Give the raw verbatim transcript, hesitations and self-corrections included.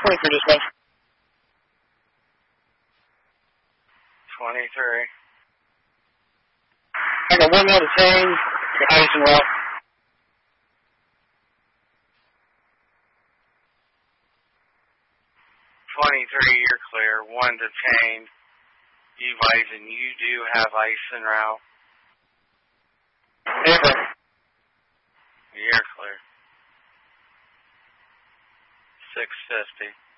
twenty-three dispatch. twenty-three. I got one more to change to Addison Rock. twenty-three, you're clear. One detained. You Bison, you do have ice en route. Ever. You're clear. six fifty.